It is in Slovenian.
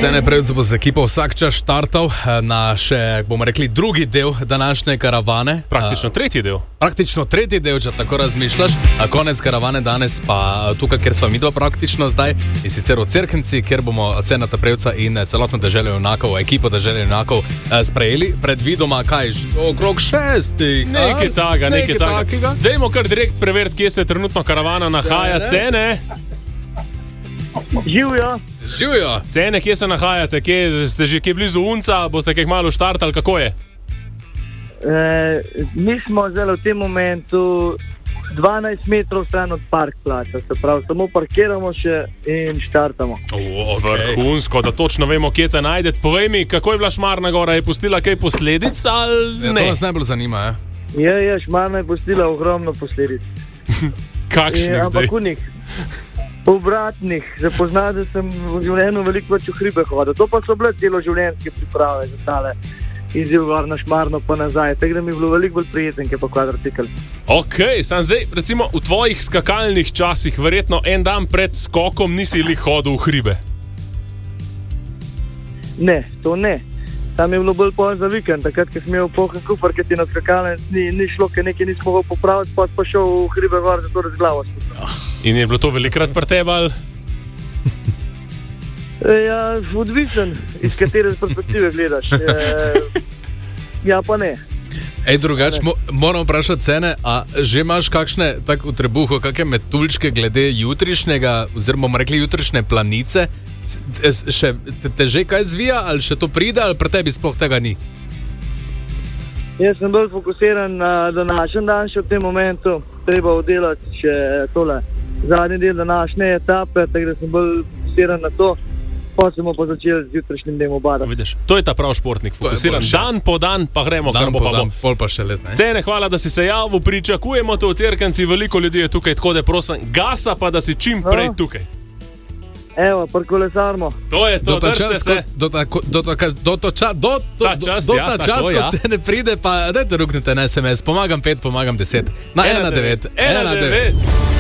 Cene Prevc bo z ekipo vsak čas štartal na še, bomo rekli, drugi del današnje karavane. Praktično tretji del. Praktično tretji del, če tako razmišljaš. Konec karavane danes pa tukaj, kjer sva midva praktično zdaj, in sicer v Cerknici, kjer bomo Ceneta Prevca in celotno deželo junakov, ekipo deželo junakov sprejeli. Predvidoma, kaj, okrog 6. Nekaj takega. Dajmo kar direkt preveriti, kje se trenutno karavana nahaja. Cene? Živijo. Cene, kje se nahajate? Ste že kje blizu Unca? Boste kaj malo štartali? Kako je? Mi smo zdaj v tem momentu 12 metrov stran od parkplaca, se pravi, samo parkiramo še in štartamo. Vrhunsko, da točno vemo, kje te najdete. Povej mi, kako je bila Šmarna gora? Je pustila kaj posledic ali ne? To nas najbolj zanima, ja? Šmarna je pustila ogromno posledic. Kakšnih zdaj? Ampak unih. Obratnih, že poznam, da sem v življenju veliko več v hribe hodil. To pa so bile celoživljenjske priprave za tale izziv gor na Šmarno pa nazaj. Tako da mi je bilo veliko bolj prijeten, kot pa kvadrocikl. Ok, sam zdaj, recimo v tvojih skakalnih časih, verjetno en dan pred skokom nisi li hodil v hribe? Ne, to ne. Tam je bilo bolj pol za vikend, takrat, ko sem imel poln kufr, ker ti na skakalnic ni šlo, ker nekaj nismo mogli popraviti, pa šel v hribe gor, zato z glavo spustil. In je bilo to velikrat pri tebi ali? Ja, odvisen, iz katere perspektive gledaš. Ja, pa ne. Drugač, moram vprašati Cene, a že imaš kakšne, tako v trebuhu, kakšne metuljčke glede jutrišnjega, oziroma bomo rekli jutrišnje planice? Te že kaj zvija, ali še to pride, ali pri tebi sploh tega ni? Jaz sem bolj fokusiran na današnji dan še v tem momentu. Treba oddelati še tole zadnji del današnje etape, tako da sem bolj fokusiran na to. Pa smo pa začeli z jutrišnjim dnem obada. Vidiš, to je ta prav športnik, fokusiran dan po dan, pa gremo, kar bo pa bo. Pol pa še let, ne? Cene, hvala, da si se javil, pričakujemo te v Cerknici, veliko ljudi je tukaj, tako da prosim, gasa pa, da si čim prej tukaj. Evo, kolesarmo. To je to, držite se. Do ta čas, ko Cene pride, pa dajte ruknite na SMS, pomagam 5, pomagam 10. Na 19.